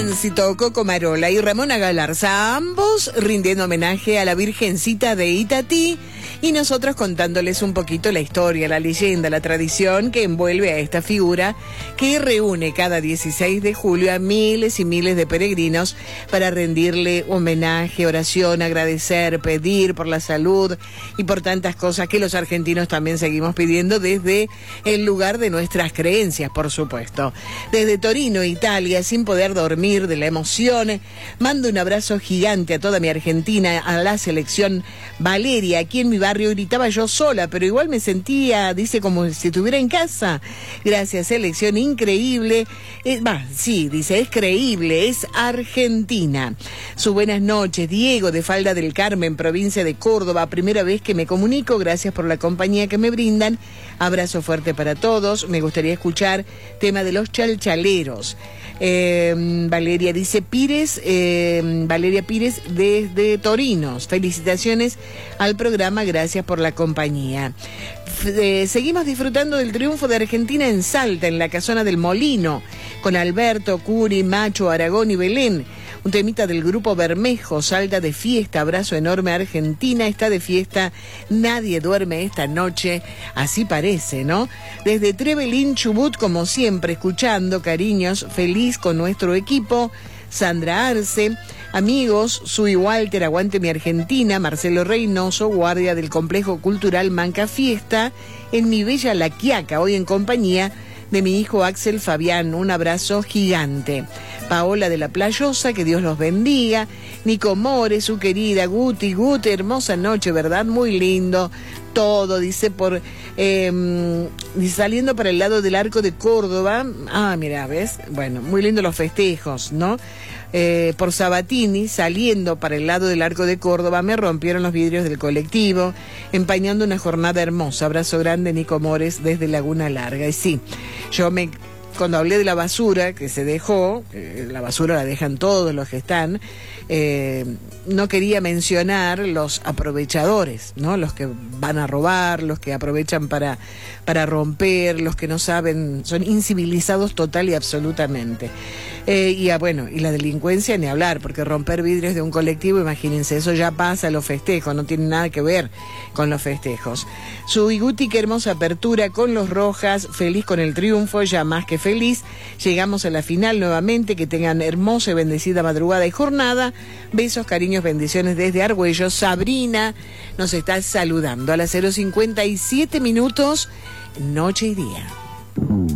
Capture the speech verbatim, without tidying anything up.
Tránsito, Coco Marola y Ramona Galarza, ambos rindiendo homenaje a la Virgencita de Itatí, y nosotros contándoles un poquito la historia, la leyenda, la tradición que envuelve a esta figura que reúne cada dieciséis de julio a miles y miles de peregrinos para rendirle homenaje, oración, agradecer, pedir por la salud y por tantas cosas que los argentinos también seguimos pidiendo desde el lugar de nuestras creencias, por supuesto. Desde Torino, Italia, sin poder dormir de la emoción, mando un abrazo gigante a toda mi Argentina, a la selección Valeria. Aquí en mi barrio gritaba yo sola, pero igual me sentía, dice, como si estuviera en casa. Gracias, selección increíble. Va, eh, sí, dice, es creíble, es Argentina. Su buenas noches, Diego de Falda del Carmen, provincia de Córdoba. Primera vez que me comunico, gracias por la compañía que me brindan. Abrazo fuerte para todos. Me gustaría escuchar tema de los chalchaleros. Eh, Valeria dice Pires, eh, Valeria Pires desde Torinos. Felicitaciones al programa, gracias por la compañía. Eh, seguimos disfrutando del triunfo de Argentina en Salta, en la casona del Molino, con Alberto, Curi, Macho, Aragón y Belén. Un temita del grupo Bermejo, Salta de fiesta, abrazo enorme a Argentina, está de fiesta, nadie duerme esta noche, así parece, ¿no? Desde Trevelin, Chubut, como siempre, escuchando, cariños, feliz con nuestro equipo. Sandra Arce, amigos, Sui Walter, aguante mi Argentina, Marcelo Reynoso, guardia del Complejo Cultural Manca Fiesta, en mi bella La Quiaca, hoy en compañía de mi hijo Axel Fabián, un abrazo gigante. Paola de la Playosa, que Dios los bendiga. Nico More, su querida Guti, Guti, hermosa noche, ¿verdad? Muy lindo. Todo, dice, por eh, saliendo para el lado del Arco de Córdoba. Ah, mira, ¿ves? Bueno, muy lindo los festejos, ¿no? Eh, por Sabatini, saliendo para el lado del Arco de Córdoba, me rompieron los vidrios del colectivo, empañando una jornada hermosa. Abrazo grande, Nico Mores, desde Laguna Larga. Y sí, yo me... Cuando hablé de la basura que se dejó, eh, la basura la dejan todos los que están, eh, no quería mencionar los aprovechadores, ¿no? Los que van a robar, los que aprovechan para, para romper, los que no saben, son incivilizados total y absolutamente. Eh, y a, bueno, y la delincuencia ni hablar, porque romper vidrios de un colectivo, imagínense, eso ya pasa a los festejos, no tiene nada que ver con los festejos. Su Iguti, qué hermosa apertura con los Rojas, feliz con el triunfo, ya más que feliz. Llegamos a la final nuevamente, que tengan hermosa y bendecida madrugada y jornada. Besos, cariños, bendiciones desde Argüello. Sabrina nos está saludando a las cero cincuenta y siete minutos, noche y día.